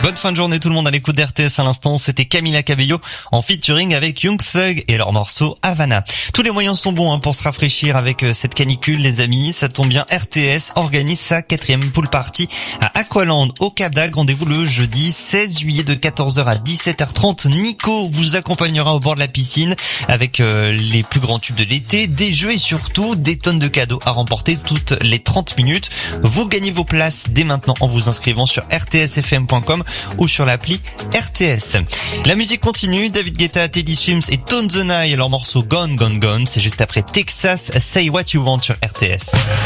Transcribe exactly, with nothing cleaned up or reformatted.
Bonne fin de journée tout le monde à l'écoute d'R T S à l'instant, c'était Camila Cabello en featuring avec Young Thug et leur morceau Havana. Tous les moyens sont bons hein, pour se rafraîchir avec cette canicule les amis, ça tombe bien, R T S organise sa quatrième pool party à Aqualand au Cap d'Agde. Rendez-vous le jeudi seize juillet de quatorze heures à dix-sept heures trente. Nico vous accompagnera au bord de la piscine avec euh, les plus grands tubes de l'été, des jeux et surtout des tonnes de cadeaux à remporter toutes les trente minutes. Vous gagnez vos places dès maintenant en vous inscrivant sur r t s f m point com ou sur l'appli R T S. La musique continue, David Guetta, Teddy Swims et Tone the Night et leur morceau Gone Gone Gone, c'est juste après Texas Say What You Want sur R T S.